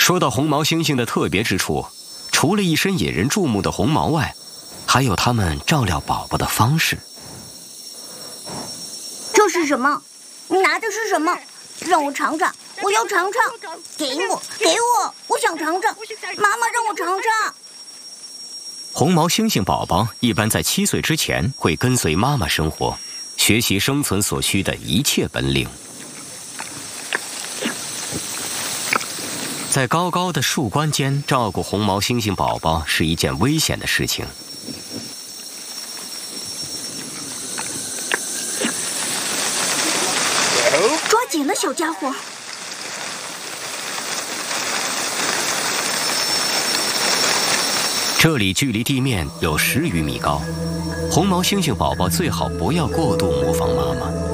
说到红毛猩猩的特别之处，除了一身引人注目的红毛外，还有它们照料宝宝的方式。 这是什么？你拿的是什么？让我尝尝，我要尝尝。给我，我想尝尝。妈妈让我尝尝。 红毛猩猩宝宝一般在7岁之前会跟随妈妈生活，学习生存所需的一切本领。在高高的树冠间照顾红毛猩猩宝宝是一件危险的事情。 抓紧了，小家伙。 这里距离地面有10余米高，红毛猩猩宝宝最好不要过度模仿妈妈。